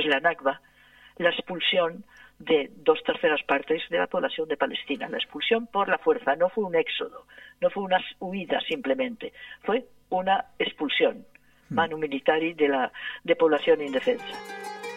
la Nakba, la expulsión de 2/3 partes de la población de Palestina. La expulsión por la fuerza, no fue un éxodo, no fue una huida simplemente, fue una expulsión manu militari de población indefensa.